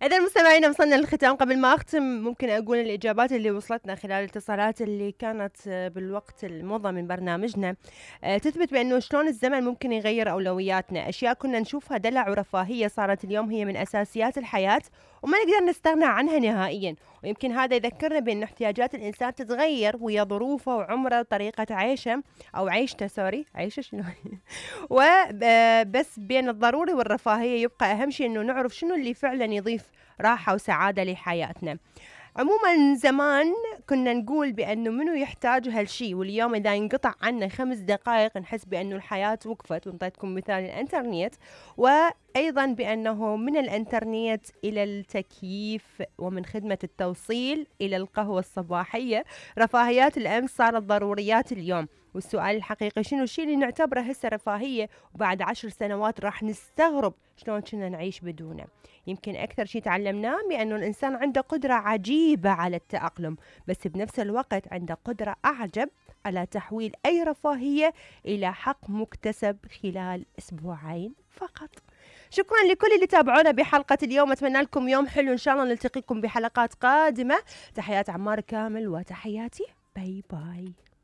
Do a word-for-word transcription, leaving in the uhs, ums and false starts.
إذا مستمعينا وصلنا للختام. قبل ما أختم ممكن أقول الإجابات اللي وصلتنا خلال الاتصالات اللي كانت آه، بالوقت المضى من برنامجنا، آه، تثبت بأنه شلون الزمن ممكن يغير أولوياتنا. أشياء كنا نشوفها دلع ورفاهية صارت اليوم هي من أساسيات الحياة وما نقدر نستغنى عنها نهائيا. ويمكن هذا يذكرنا بأن احتياجات الإنسان تتغير ويا ظروفه وعمره وطريقة عيشه أو عيشته سوري عيشه شنو وبس بين الضروري والرفاهية يبقى أهم شيء أنه نعرف شنو اللي فعلا يضيف راحة وسعادة لحياتنا. عموما زمان كنا نقول بأنه منو يحتاج هالشي، واليوم إذا ينقطع عنا خمس دقائق نحس بأنه الحياة وقفت. ونطيتكم مثال الإنترنت، وأيضا بأنه من الإنترنت إلى التكييف ومن خدمة التوصيل إلى القهوة الصباحية، رفاهيات الأمس صارت ضروريات اليوم. والسؤال الحقيقي شنو الشيء اللي نعتبره هسه رفاهية وبعد عشر سنوات راح نستغرب شلون كنا نعيش بدونه. يمكن أكثر شيء تعلمناه بأنه الإنسان عنده قدرة عجيبة على التأقلم، بس بنفس الوقت عنده قدرة أعجب على تحويل أي رفاهية إلى حق مكتسب خلال أسبوعين فقط. شكرا لكل اللي تابعونا بحلقة اليوم، أتمنى لكم يوم حلو، إن شاء الله نلتقيكم بحلقات قادمة. تحيات عمار كامل وتحياتي، باي باي.